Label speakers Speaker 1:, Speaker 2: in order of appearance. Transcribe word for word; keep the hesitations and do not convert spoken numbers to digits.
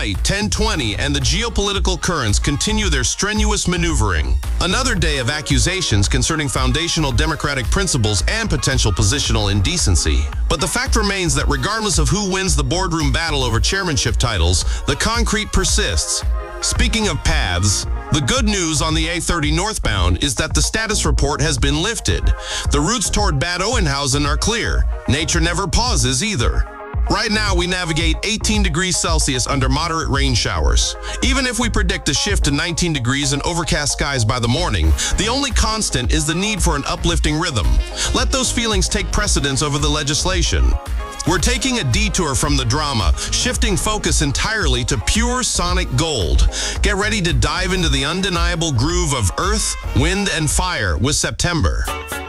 Speaker 1: night, ten twenty, and the geopolitical currents continue their strenuous maneuvering. Another day of accusations concerning foundational democratic principles and potential positional indecency. But the fact remains that regardless of who wins the boardroom battle over chairmanship titles, the concrete persists. Speaking of paths, the good news on the A thirty northbound is that the status report has been lifted. The routes toward Bad Oeynhausen are clear. Nature never pauses either. Right now, we navigate eighteen degrees Celsius under moderate rain showers. Even if we predict a shift to nineteen degrees and overcast skies by the morning, the only constant is the need for an uplifting rhythm. Let those feelings take precedence over the legislation. We're taking a detour from the drama, shifting focus entirely to pure sonic gold. Get ready to dive into the undeniable groove of earth, wind, and fire with September.